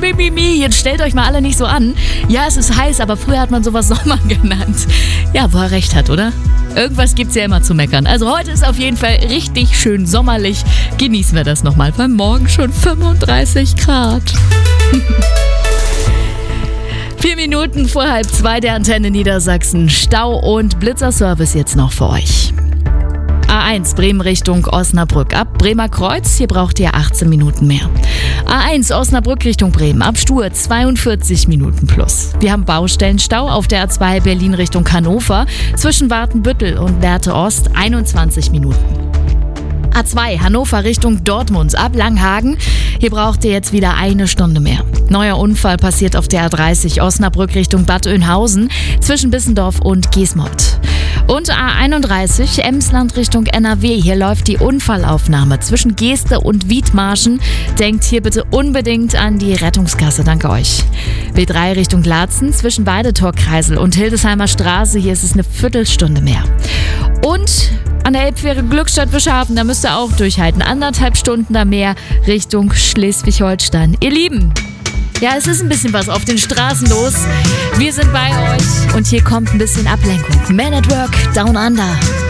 Mimimi, jetzt stellt euch mal alle nicht so an. Ja, es ist heiß, aber früher hat man sowas Sommer genannt. Ja, wo er recht hat, oder? Irgendwas gibt's ja immer zu meckern. Also heute ist auf jeden Fall richtig schön sommerlich. Genießen wir das nochmal, weil morgen schon 35 Grad. 4 Minuten vor 1:30 der Antenne Niedersachsen. Stau und Blitzerservice jetzt noch für euch. A1 Bremen Richtung Osnabrück. Ab Bremer Kreuz, hier braucht ihr 18 Minuten mehr. A1 Osnabrück Richtung Bremen. Ab Stur 42 Minuten plus. Wir haben Baustellenstau auf der A2 Berlin Richtung Hannover. Zwischen Watenbüttel und Lehrte Ost 21 Minuten. A2 Hannover Richtung Dortmund ab Langhagen. Hier braucht ihr jetzt wieder 1 Stunde mehr. Neuer Unfall passiert auf der A30 Osnabrück Richtung Bad Oeynhausen zwischen Bissendorf und Giesmott. Und A31 Emsland Richtung NRW. Hier läuft die Unfallaufnahme zwischen Geeste und Wiedmarschen. Denkt hier bitte unbedingt an die Rettungskasse. Danke euch. B3 Richtung Laatzen zwischen Weidetorkreisel und Hildesheimer Straße. Hier ist es eine Viertelstunde mehr. Und an der Elbfähre Glückstadt-Bischhafen, da müsst ihr auch durchhalten. 1,5 Stunden da mehr Richtung Schleswig-Holstein. Ihr Lieben, ja, es ist ein bisschen was auf den Straßen los. Wir sind bei euch und hier kommt ein bisschen Ablenkung. Man at Work, Down Under.